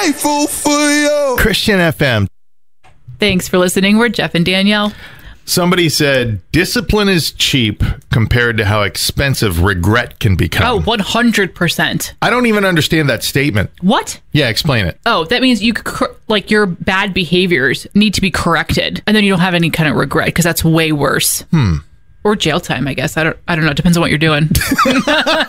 Grateful for you. Christian FM. Thanks for listening. We're Jeff and Danielle. Somebody said discipline is cheap compared to how expensive regret can become. Oh, 100%. I don't even understand that statement. What? Yeah, explain it. Oh, that means your bad behaviors need to be corrected, and then you don't have any kind of regret because that's way worse. Or jail time, I guess. I don't know. It depends on what you're doing.